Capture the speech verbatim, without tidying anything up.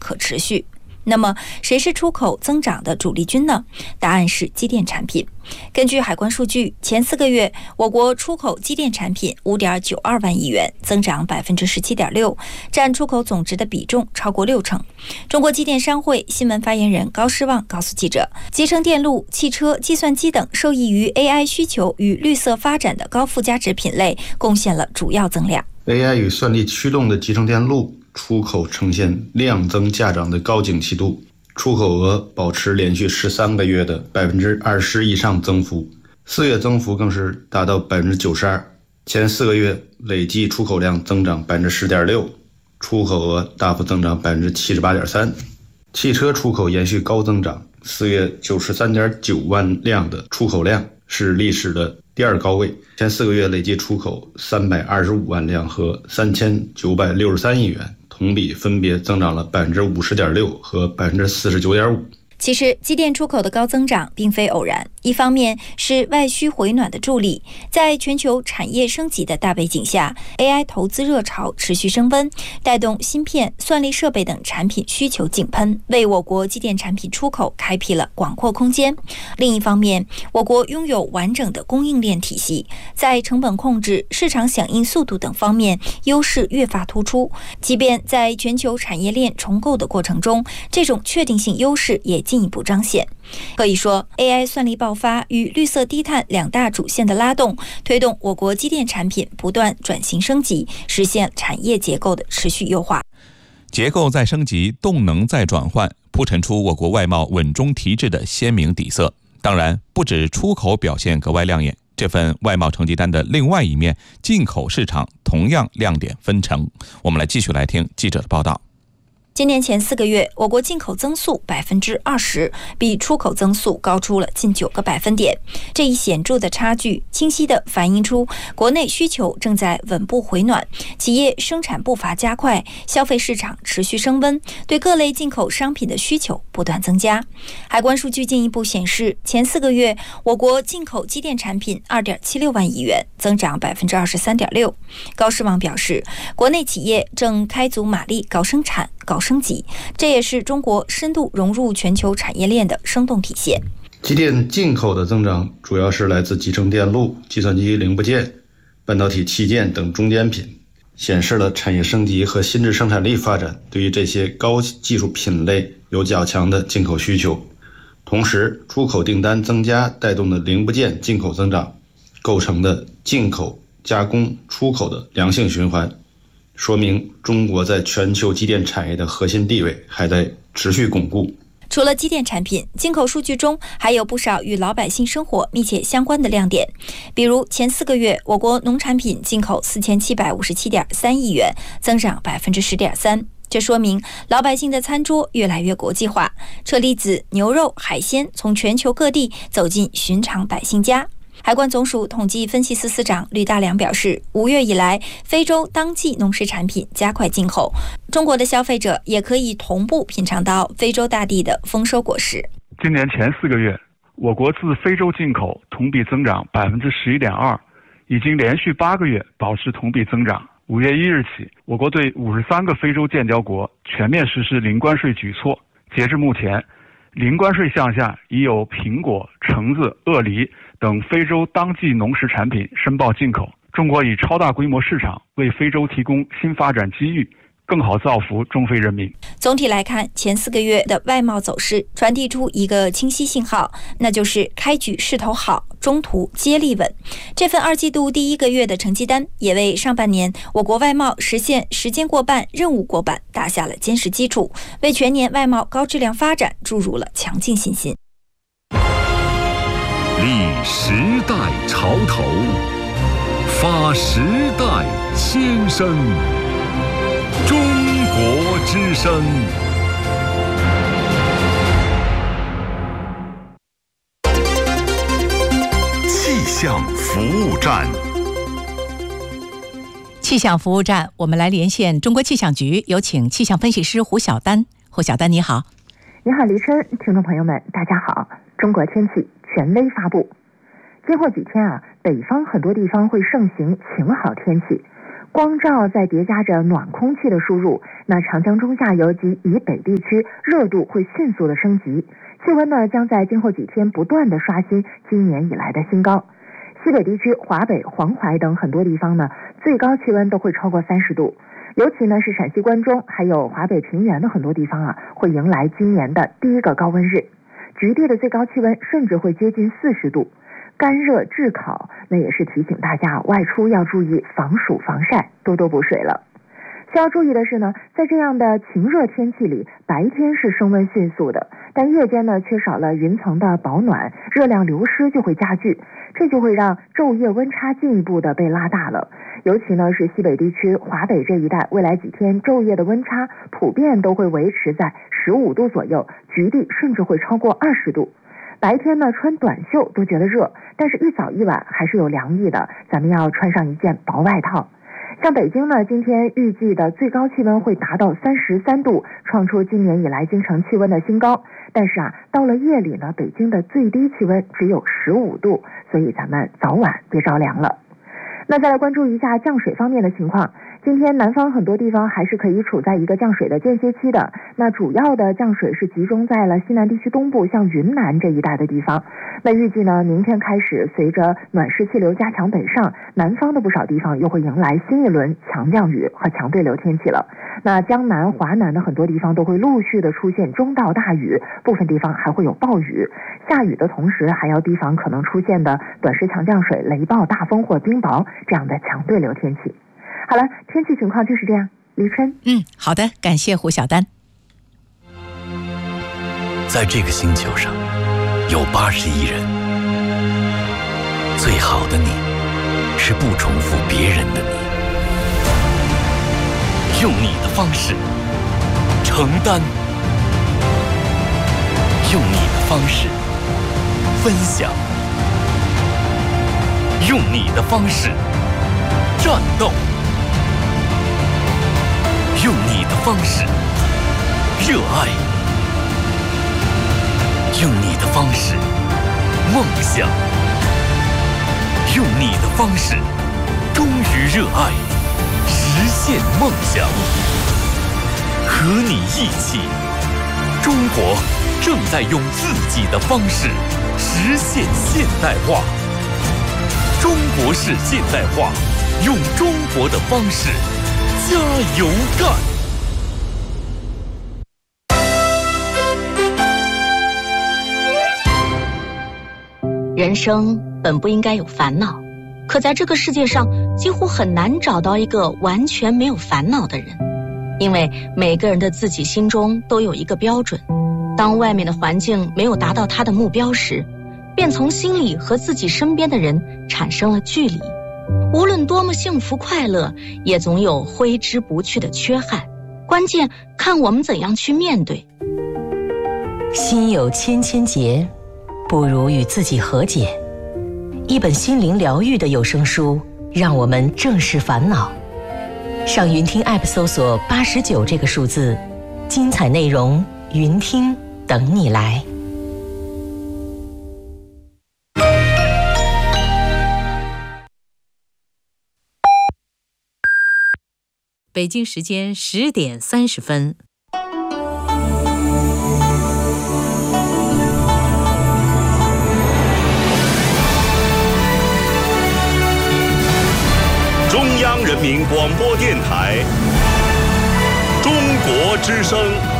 可持续。那么谁是出口增长的主力军呢？答案是机电产品。根据海关数据，前四个月我国出口机电产品 五点九二万亿元，增长 百分之十七点六， 占出口总值的比重超过六成。中国机电商会新闻发言人高诗旺告诉记者，集成电路、汽车、计算机等受益于 A I 需求与绿色发展的高附加值品类贡献了主要增量。 A I 与算力驱动的集成电路出口呈现量增价涨的高景气度，出口额保持连续十三个月的 百分之二十 以上增幅，四月增幅更是达到 百分之九十二， 前四个月累计出口量增长 百分之十点六， 出口额大幅增长 百分之七十八点三。 汽车出口延续高增长，四月 九十三点九万辆的出口量是历史的第二高位，前四个月累计出口三百二十五万辆和三千九百六十三亿元，同比分别增长了 百分之五十点六 和 百分之四十九点五。 其实机电出口的高增长并非偶然，一方面是外需回暖的助力，在全球产业升级的大背景下， A I 投资热潮持续升温，带动芯片、算力设备等产品需求井喷，为我国机电产品出口开辟了广阔空间。另一方面，我国拥有完整的供应链体系，在成本控制、市场响应速度等方面优势越发突出，即便在全球产业链重构的过程中，这种确定性优势也进一步彰显。可以说 A I 算力爆发与绿色低碳两大主线的拉动，推动我国机电产品不断转型升级，实现产业结构的持续优化。 结构再升级，动能再转换，铺陈出我国外贸稳中提质的鲜明底色。当然，不止出口表现格外亮眼，这份外贸成绩单的另外一面，进口市场同样亮点纷呈。我们来继续来听记者的报道。 今年前四个月，我国进口增速 百分之二十， 比出口增速高出了近九个百分点。这一显著的差距，清晰地反映出国内需求正在稳步回暖，企业生产步伐加快，消费市场持续升温，对各类进口商品的需求不断增加。海关数据进一步显示，前四个月我国进口机电产品 二点七六万亿元，增长 百分之二十三点六。 高诗旺表示，国内企业正开足马力搞生产、搞升级，这也是中国深度融入全球产业链的生动体现。 机电进口的增长主要是来自集成电路、计算机零部件、半导体器件等中间品，显示了产业升级和新质生产力发展对于这些高技术品类有较强的进口需求。同时，出口订单增加带动的零部件进口增长，构成的进口、加工、出口的良性循环，说明中国在全球机电产业的核心地位还在持续巩固。 除了机电产品，进口数据中还有不少与老百姓生活密切相关的亮点。比如前四个月，我国农产品进口四千七百五十七点三亿元，增长 百分之十点三。这说明老百姓的餐桌越来越国际化，车厘子、牛肉、海鲜从全球各地走进寻常百姓家。海关总署统计分析司司长吕大良表示，五月以来，非洲当季农食产品加快进口，中国的消费者也可以同步品尝到非洲大地的丰收果实。 今年前四个月，我国自非洲进口同比增长 百分之十一点二， 已经连续八个月保持同比增长。五月一日起，我国对五十三个非洲建交国全面实施零关税举措。截至目前，零关税项下已有苹果、橙子、鳄梨等非洲当季农食产品申报进口。中国以超大规模市场为非洲提供新发展机遇，更好造福中非人民。 总体来看，前四个月的外贸走势传递出一个清晰信号，那就是开局势头好，中途接力稳。这份二季度第一个月的成绩单也为上半年我国外贸实现时间过半、任务过半打下了坚实基础，为全年外贸高质量发展注入了强劲信心。 立时代潮头，发时代先声。中国之声。气象服务站。 气象服务站，我们来连线中国气象局，有请气象分析师胡晓丹。胡晓丹，你好。 你好，黎琛，听众朋友们，大家好。中国天气权威发布，今后几天啊，北方很多地方会盛行晴好天气。 光照再叠加着暖空气的输入，那长江中下游及以北地区热度会迅速的升级，气温呢将在今后几天不断的刷新今年以来的新高。西北地区、华北、黄淮等很多地方呢，最高气温都会超过三十度，尤其呢是陕西关中还有华北平原的很多地方啊，会迎来今年的第一个高温日，局地的最高气温甚至会接近四十度。干热炙烤，那也是提醒大家外出要注意防暑防晒，多多补水了。需要注意的是呢，在这样的晴热天气里，白天是升温迅速的，但夜间呢缺少了云层的保暖，热量流失就会加剧，这就会让昼夜温差进一步的被拉大了。尤其呢是西北地区、华北这一带，未来几天昼夜的温差普遍都会维持在十五度左右，局地甚至会超过二十度。白天呢穿短袖都觉得热，但是一早一晚还是有凉意的，咱们要穿上一件薄外套。像北京呢，今天预计的最高气温会达到三十三度，创出今年以来京城气温的新高。但是啊，到了夜里呢，北京的最低气温只有十五度，所以咱们早晚别着凉了。那再来关注一下降水方面的情况。今天南方很多地方还是可以处在一个降水的间歇期的，那主要的降水是集中在了西南地区东部，像云南这一带的地方。那预计呢，明天开始，随着暖湿气流加强北上，南方的不少地方又会迎来新一轮强降雨和强对流天气了。那江南、华南的很多地方都会陆续的出现中到大雨，部分地方还会有暴雨。下雨的同时，还要提防可能出现的短时强降水、雷暴、大风或冰雹这样的强对流天气。好了，天气情况就是这样。李春， 嗯，好的，感谢胡小丹。 在这个星球上，有八十亿人，最好的你，是不重复别人的你，用你的方式承担，用你的方式分享，用你的方式战斗。用你的方式热爱，用你的方式梦想，用你的方式忠于热爱，实现梦想。和你一起，中国正在用自己的方式实现现代化。中国式现代化，用中国的方式加油干！ 人生本不应该有烦恼，可在这个世界上几乎很难找到一个完全没有烦恼的人，因为每个人的自己心中都有一个标准，当外面的环境没有达到他的目标时，便从心里和自己身边的人产生了距离。无论多么幸福快乐，也总有挥之不去的缺憾，关键看我们怎样去面对。 心有千千结，不如与自己和解。一本心灵疗愈的有声书，让我们正视烦恼。上云听 App 搜索八十九这个数字，精彩内容云听等你来。 北京时间十点三十分。 中央人民广播电台，中国之声。